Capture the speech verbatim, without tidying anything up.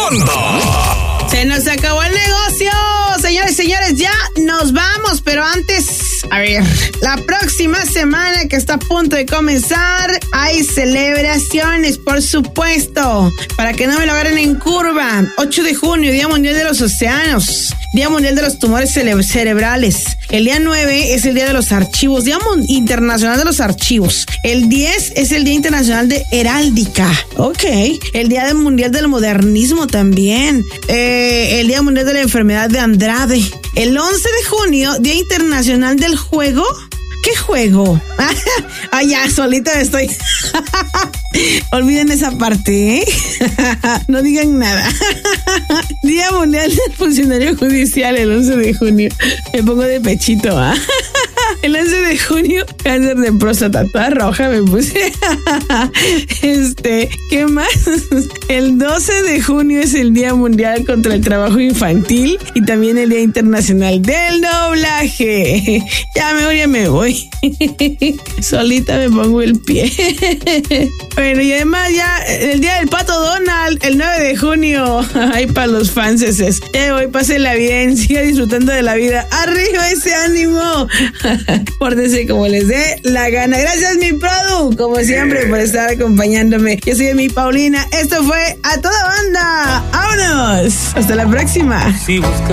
banda. Se nos acabó el negocio. Señores y señores, ya nos vamos, pero antes, a ver, la próxima semana que está a punto de comenzar, hay celebraciones, por supuesto, para que no me lo agarren en curva. ocho de junio, Día Mundial de los Océanos, Día Mundial de los Tumores cere- Cerebrales. El día nueve es el Día de los Archivos, Día Internacional de los Archivos. El diez es el Día Internacional de Heráldica. Ok. El Día Mundial del Modernismo también. Eh, el Día Mundial de la Enfermedad de Andrade. El once de junio, Día Internacional del Juego. ¿Qué juego? Ah, ya, solita estoy. Olviden esa parte, ¿eh? No digan nada. Día Mundial del Funcionario Judicial, el once de junio. Me pongo de pechito, ¿ah? ¿eh? El once de junio, cáncer de próstata, toda roja me puse. Este, ¿qué más? El doce de junio es el Día Mundial contra el Trabajo Infantil y también el Día Internacional del Doblaje. Ya mejor ya me voy. Solita me pongo el pie. Bueno, y además ya el Día del Pato Donald, el nueve de junio. Ay, para los fanses. Ya voy, pásenla bien, siga disfrutando de la vida. ¡Arriba ese ánimo! Pórtense como les dé la gana. Gracias, mi produ, como siempre, por estar acompañándome. Yo soy mi Paulina. Esto fue A Toda Banda. ¡Vámonos! Hasta la próxima. Si buscas